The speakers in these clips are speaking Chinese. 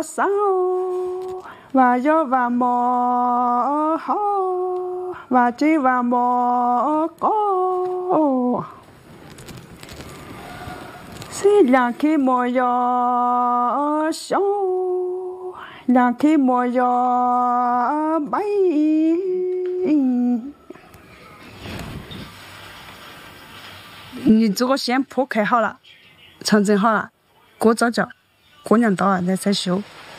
少，娃哟娃莫好，娃这娃莫高。是两颗莫要小，两颗莫要白。你这个先破开好了，重整好了，过早教，过年到了再修。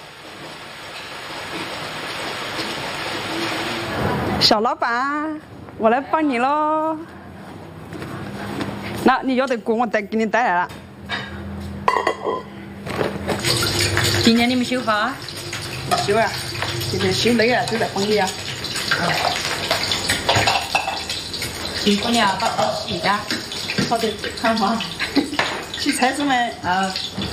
小老板，我来帮你喽。那你要的锅我给你带来了。 今天你们修好？ 修啊，今天修累了，就在帮你啊。 辛苦了，把锅洗一下。 好的，看好。去菜市没？ 啊。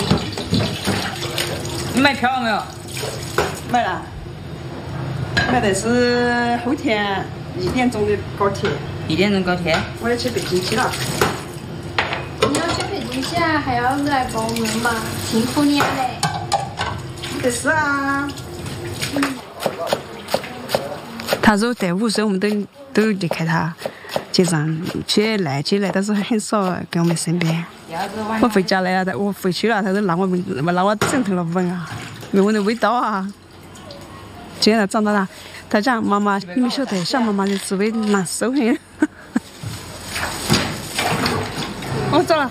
你买票了没有？ 买了。买的是后天1点钟的高铁。 1点钟高铁？ 我要去北京去了。 你要去北京去啊？还要来帮我们吗？辛苦你了嘞。 没事啊。他说带5岁，我们都离开他，经常去来，但是很少跟我们身边。我回家来了，我回去了，他说拿我枕头来闻啊，闻的味道啊。现在长大了，他讲妈妈，你们晓得，小妈妈的滋味难受很。我走了。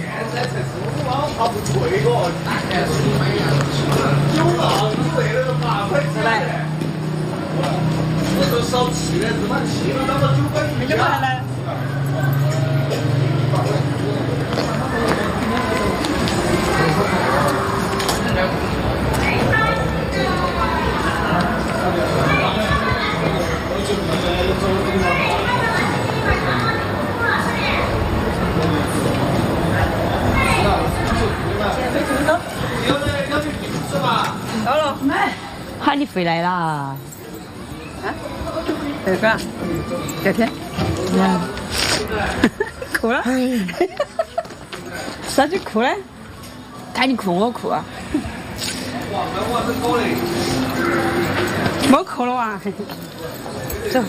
拜拜。我说少吃点，这么吃了那么9分，没买来。到了， 喊你回来啦！ 啊？哪个？改天。哭了？啥就哭了？ 看你哭我哭啊！ 没哭了啊！走。